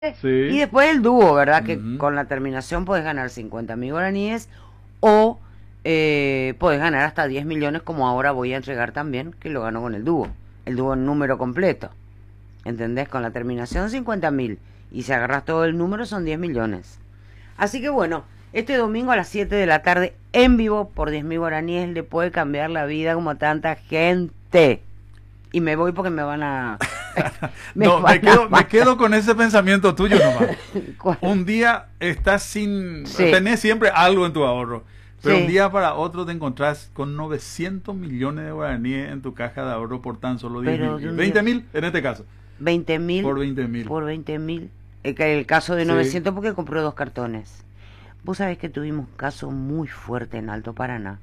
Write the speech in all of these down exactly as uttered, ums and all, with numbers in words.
Sí. Y después el dúo, ¿verdad? Que Ujú. con la terminación podés ganar cincuenta mil guaraníes o eh, podés ganar hasta diez millones, como ahora voy a entregar también, que lo gano con el dúo. El dúo en número completo. ¿Entendés? Con la terminación cincuenta mil. Y si agarras todo el número son diez millones. Así que bueno, este domingo a las siete de la tarde, en vivo, por diez mil guaraníes, le puede cambiar la vida como a tanta gente. Y me voy porque me van a... me, no, van me, quedo, a... me quedo con ese pensamiento tuyo nomás. ¿Cuál? Un día estás sin... Sí. Tenés siempre algo en tu ahorro. Pero Sí. un día para otro te encontrás con novecientos millones de guaraníes en tu caja de ahorro por tan solo diez Pero mil. de un veinte día- mil en este caso. veinte mil. Por veinte mil. Por veinte mil. El, ca- el caso de Sí. novecientos porque compró dos cartones. Vos sabés que tuvimos un caso muy fuerte en Alto Paraná.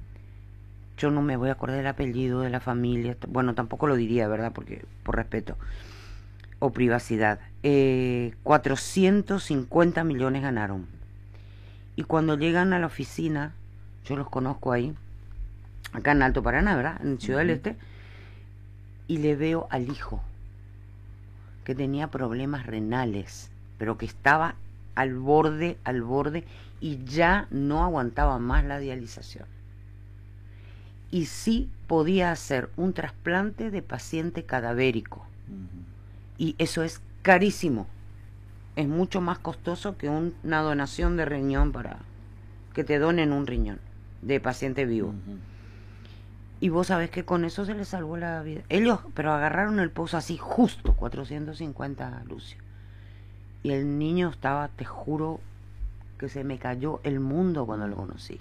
Yo no me voy a acordar del apellido de la familia. t- Bueno, tampoco lo diría, ¿verdad? Porque por respeto o privacidad. Eh, cuatrocientos cincuenta millones ganaron. Y cuando llegan a la oficina, yo los conozco ahí, acá en Alto Paraná, ¿verdad? En Ciudad del Ujú. Este. Y le veo al hijo, que tenía problemas renales, pero que estaba al borde, al borde, y ya no aguantaba más la dialización. Y sí podía hacer un trasplante de paciente cadavérico. Ujú. Y eso es carísimo. Es mucho más costoso que un- una donación de riñón para que te donen un riñón de paciente vivo. Ujú. Y vos sabés que con eso se les salvó la vida. Ellos, pero agarraron el pozo así, justo, cuatrocientos cincuenta, Lucio. Y el niño estaba, te juro, que se me cayó el mundo cuando lo conocí.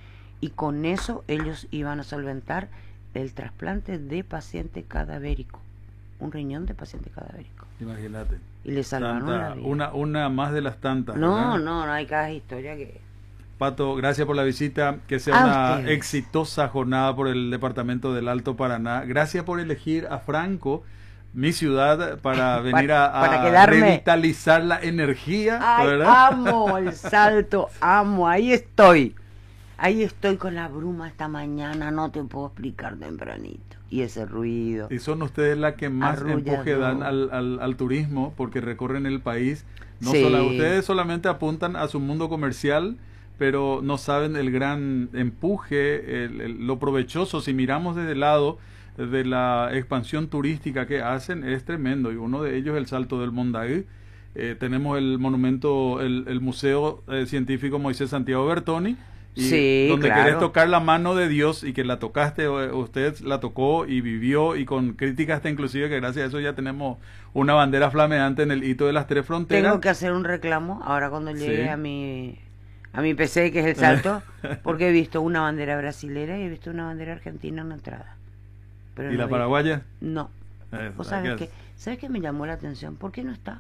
Y con eso ellos iban a solventar el trasplante de paciente cadavérico. Un riñón de paciente cadavérico. Imagínate. Y le salvaron Tanta- la vida. una, una más de las tantas. No, ¿verdad? no, no hay cada historia que... Pato, gracias por la visita, que sea A una ustedes. exitosa jornada por el departamento del Alto Paraná. Gracias por elegir a Franco, mi ciudad, para venir a, a para quedarme. revitalizar la energía, Ay, ¿verdad? amo el Salto, amo, ahí estoy. Ahí estoy con la bruma esta mañana, no te puedo explicar tempranito. Y ese ruido. Y son ustedes las que más Arrullador. empuje dan al, al, al turismo, porque recorren el país. No Sí. solo, ustedes solamente apuntan a su mundo comercial, pero no saben el gran empuje, el- el- lo provechoso. Si miramos desde el lado de la expansión turística que hacen, es tremendo. Y uno de ellos es el Salto del Mondaí. Eh, tenemos el monumento, el, el Museo eh, Científico Moisés Santiago Bertoni. Y Sí, donde claro. querés tocar la mano de Dios y que la tocaste, o- usted la tocó y vivió, y con críticas hasta inclusive que gracias a eso ya tenemos una bandera flameante en el hito de las tres fronteras. Tengo que hacer un reclamo ahora cuando llegue Sí. a mi a mi P C, que es el Salto, porque he visto una bandera brasilera y he visto una bandera argentina en la entrada. Pero ¿Y no la vi- paraguaya? No. Eh, ¿Vos hay sabés que- qué? ¿Sabés qué me llamó la atención? ¿Por qué no está?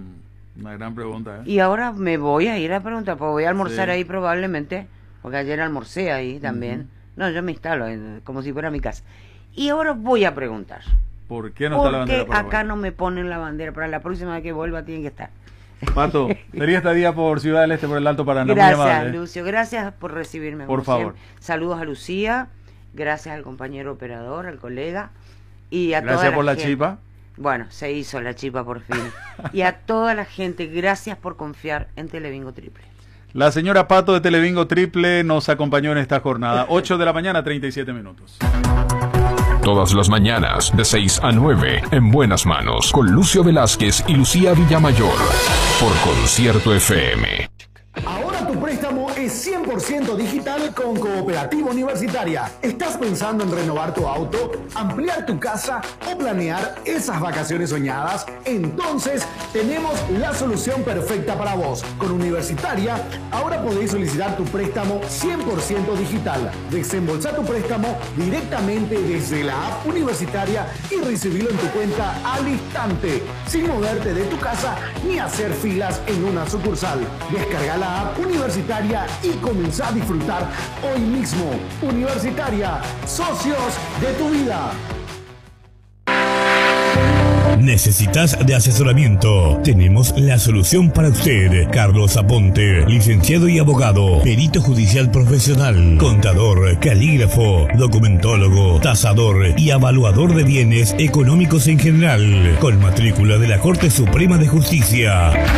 Mm, una gran pregunta, ¿eh? Y ahora me voy a ir a preguntar, porque voy a almorzar Sí. ahí probablemente, porque ayer almorcé ahí también. Ujú. No, yo me instalo en- como si fuera mi casa. Y ahora voy a preguntar, ¿Por qué no está la ¿por bandera qué paraguaya? acá no me ponen la bandera? Para la próxima vez que vuelva tiene que estar. Pato, sería esta día por Ciudad del Este, por el Alto Paraná. Muy Gracias, amable, ¿eh? Lucio. Gracias por recibirme. Por como favor. siempre. Saludos a Lucía. Gracias al compañero operador, al colega. Y a toda Gracias por la gente. chipa. Bueno, se hizo la chipa por fin. Y a toda la gente, gracias por confiar en Telebingo Triple. La señora Pato de Telebingo Triple nos acompañó en esta jornada. ocho de la mañana, treinta y siete minutos. Todas las mañanas, de seis a nueve, en Buenas Manos, con Lucio Velázquez y Lucía Villamayor, por Concierto F M. Ahora tu préstamo es cien por ciento digital con Cooperativa Universitaria. ¿Estás pensando en renovar tu auto, ampliar tu casa o planear esas vacaciones soñadas? Entonces tenemos la solución perfecta para vos. Con Universitaria, ahora podéis solicitar tu préstamo cien por ciento digital. Desembolsa tu préstamo directamente desde la app Universitaria y recibirlo en tu cuenta al instante, sin moverte de tu casa ni hacer filas en una sucursal. Descarga la app Universitaria y comenzá a disfrutar hoy mismo. Universitaria, socios de tu vida. ¿Necesitas de asesoramiento? Tenemos la solución para usted. Carlos Aponte, licenciado y abogado, perito judicial profesional, contador, calígrafo, documentólogo, tasador y evaluador de bienes económicos en general, con matrícula de la Corte Suprema de Justicia.